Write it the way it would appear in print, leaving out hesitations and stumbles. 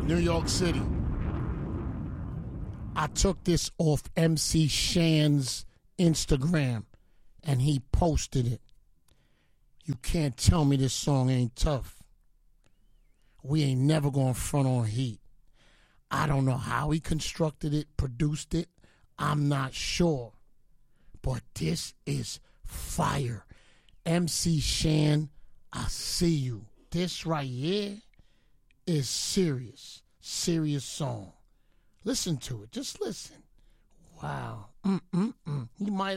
New York City. I took this off MC Shan's Instagram, and he posted it. You can't tell me this song ain't tough. We ain't never gonna front on Heat. I don't know how he constructed it, produced it. I'm not sure. But this is fire. MC Shan, I see you. This right here is serious. Serious song. Listen to it. Just listen. Wow. You might